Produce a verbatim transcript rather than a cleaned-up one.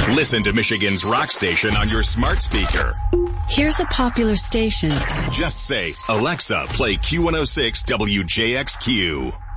Listen to Michigan's rock station on your smart speaker. Here's a popular station. Just say, Alexa, play Q one oh six W J X Q.